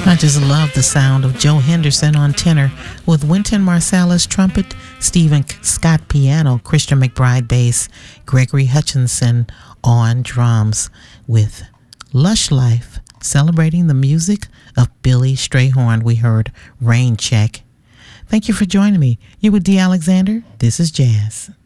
I just love the sound of Joe Henderson on tenor with Wynton Marsalis trumpet, Stephen Scott piano, Christian McBride bass, Gregory Hutchinson on drums with Lush Life, celebrating the music of Billy Strayhorn. We heard Rain Check. Thank you for joining me. You with D. Alexander. This is Jazz.